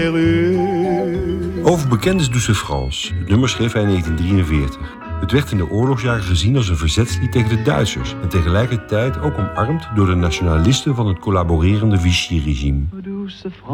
Over bekend is Douce France. Het nummer schreef hij in 1943. Het werd in de oorlogsjaren gezien als een verzetslied tegen de Duitsers en tegelijkertijd ook omarmd door de nationalisten van het collaborerende Vichy-regime.